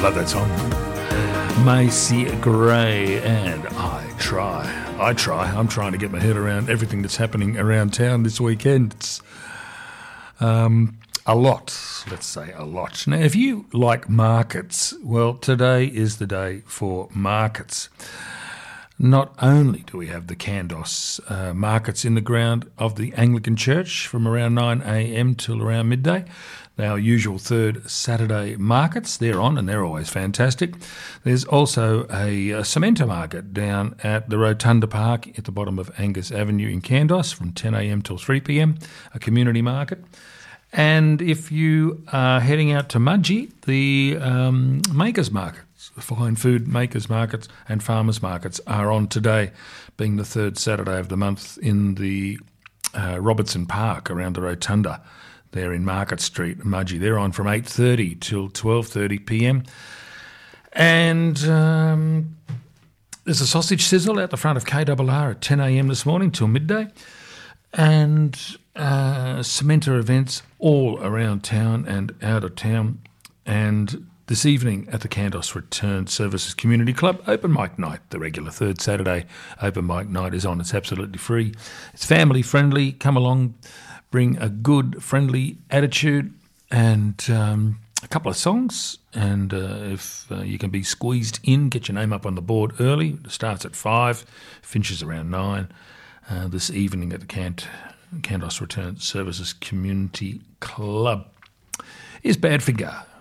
Love that song. Macy Gray and I Try. I'm trying to get my head around everything that's happening around town this weekend. It's a lot, let's say a lot. Now, if you like markets, well, today is the day for markets. Not only do we have the Candos markets in the ground of the Anglican Church from around 9 a.m. till around midday, our usual third Saturday markets, they're on and they're always fantastic. There's also a cemento market down at the Rotunda Park at the bottom of Angus Avenue in Candos from 10 a.m. till 3 p.m, a community market. And if you are heading out to Mudgee, the makers markets, the fine food makers markets and farmers markets are on today, being the third Saturday of the month in the Robertson Park around the Rotunda. There in Market Street, Mudgee. They're on from 8:30 till 12:30 p.m. And there's a sausage sizzle out the front of KRR at 10 a.m. this morning till midday. And cementer events all around town and out of town. And this evening at the Candos Return Services Community Club, open mic night, the regular third Saturday open mic night is on. It's absolutely free. It's family friendly. Come along. Bring a good, friendly attitude and a couple of songs. And if you can be squeezed in, get your name up on the board early. It starts at 5, finishes around 9 this evening at the Candos Return Services Community Club. Here's Badfinger